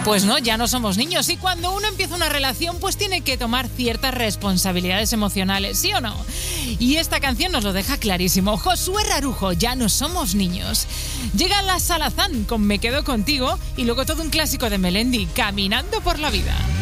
Pues no, ya no somos niños. Y cuando uno empieza una relación, pues tiene que tomar ciertas responsabilidades emocionales, ¿sí o no? Y esta canción nos lo deja clarísimo. Josué Rarujo, Ya no somos niños. Llega la Salazán con Me quedo contigo y luego todo un clásico de Melendi, Caminando por la vida.